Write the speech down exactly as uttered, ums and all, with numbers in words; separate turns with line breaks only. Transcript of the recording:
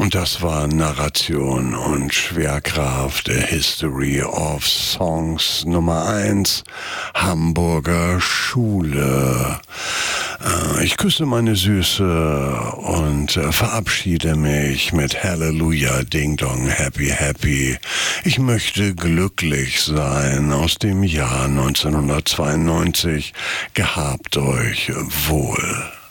Und das war Narration und Schwerkraft der History of Songs Nummer eins, Hamburger Schule. Ich küsse meine Süße und verabschiede mich mit Halleluja, Ding Dong, Happy Happy. Ich möchte glücklich sein aus dem Jahr neunzehnhundertzweiundneunzig. Gehabt euch wohl.